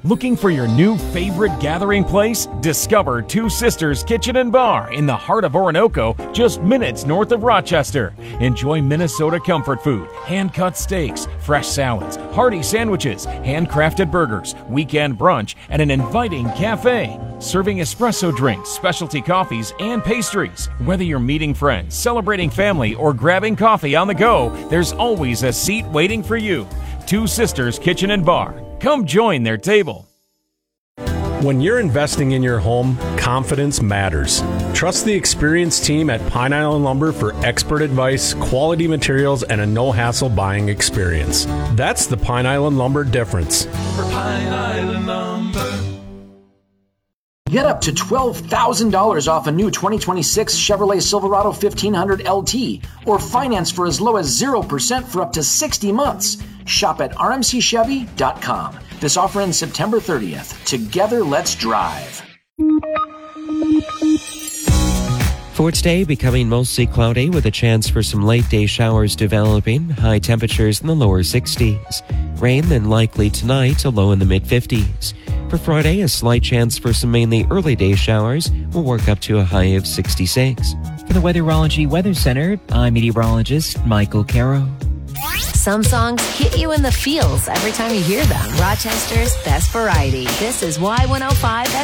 Looking for your new favorite gathering place? Discover Two Sisters Kitchen and Bar in the heart of Orinoco, just minutes north of Rochester. Enjoy Minnesota comfort food, hand-cut steaks, fresh salads, hearty sandwiches, handcrafted burgers, weekend brunch, and an inviting cafe. Serving espresso drinks, specialty coffees, and pastries. Whether you're meeting friends, celebrating family, or grabbing coffee on the go, there's always a seat waiting for you. Two Sisters Kitchen and Bar. Come join their table. When you're investing in your home, confidence matters. Trust the experienced team at Pine Island Lumber for expert advice, quality materials, and a no-hassle buying experience. That's the Pine Island Lumber difference. For Pine Island Lumber. Get up to $12,000 off a new 2026 Chevrolet Silverado 1500 LT or finance for as low as 0% for up to 60 months. Shop at rmcchevy.com. This offer ends September 30th. Together, let's drive. For today, becoming mostly cloudy with a chance for some late day showers developing, high temperatures in the lower 60s. Rain then likely tonight, a low in the mid 50s. For Friday, a slight chance for some mainly early day showers will work up to a high of 66. For the Weatherology Weather Center, I'm meteorologist Michael Caro. Some songs hit you in the feels every time you hear them. Rochester's best variety. This is Y105